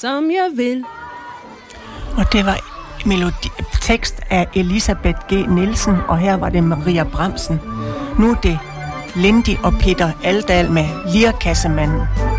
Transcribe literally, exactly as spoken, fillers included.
som jeg vil. Og det var melodi, tekst af Elisabeth G. Nielsen, og her var det Maria Bramsen. Nu er det Lindy og Peter Aldal med Lirkassemanden.